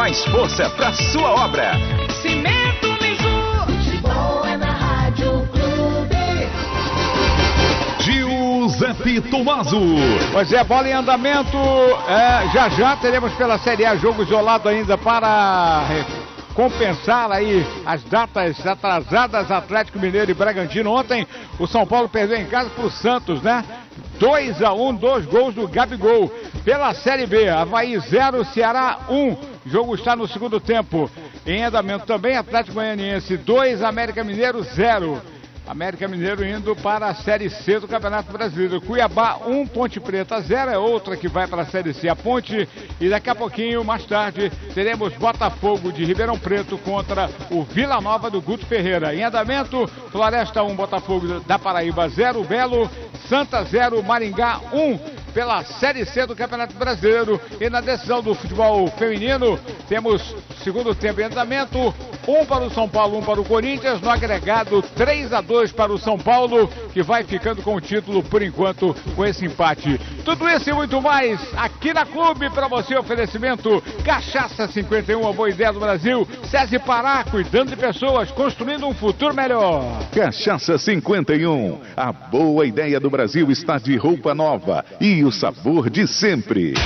mais força para sua obra. Cimento Mizu. Futebol é na Rádio Clube. Giuseppe Tommaso. Pois é, bola em andamento. Já teremos pela Série A jogo isolado ainda para compensar aí as datas atrasadas. Atlético Mineiro e Bragantino. Ontem o São Paulo perdeu em casa pro Santos, né? 2-1, 2 gols do Gabigol. Pela Série B, Avaí 0, Ceará 1. O jogo está no segundo tempo. Em andamento também, Atlético Goianiense 2, América Mineiro 0. América Mineiro indo para a Série C do Campeonato Brasileiro. Cuiabá 1, Ponte Preta 0, é outra que vai para a Série C, a Ponte. E daqui a pouquinho, mais tarde, teremos Botafogo de Ribeirão Preto contra o Vila Nova do Guto Ferreira. Em andamento, Floresta 1, Botafogo da Paraíba 0, Belo, Santa 0, Maringá 1. Pela Série C do Campeonato Brasileiro. E na decisão do futebol feminino, temos segundo tempo em andamento, 1 para o São Paulo, 1 para o Corinthians, no agregado 3-2 para o São Paulo, que vai ficando com o título por enquanto com esse empate. Tudo isso e muito mais aqui na Clube para você, oferecimento Cachaça 51, a boa ideia do Brasil. SESI Pará, cuidando de pessoas, construindo um futuro melhor. Cachaça 51, a boa ideia do Brasil está de roupa nova e o sabor de sempre.